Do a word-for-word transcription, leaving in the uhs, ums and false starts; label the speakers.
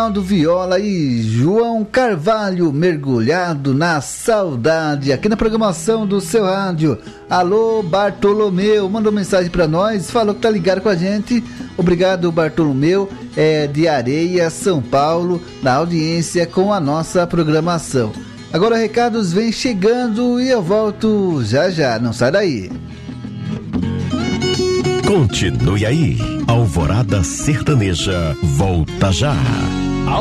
Speaker 1: Ronaldo Viola e João Carvalho, mergulhado na saudade, aqui na programação do seu rádio. Alô, Bartolomeu, mandou mensagem pra nós, falou que tá ligado com a gente. Obrigado, Bartolomeu, é, de Areia, São Paulo, na audiência com a nossa programação. Agora recados vem chegando e eu volto já já, não sai daí.
Speaker 2: Continue aí, Alvorada Sertaneja volta já.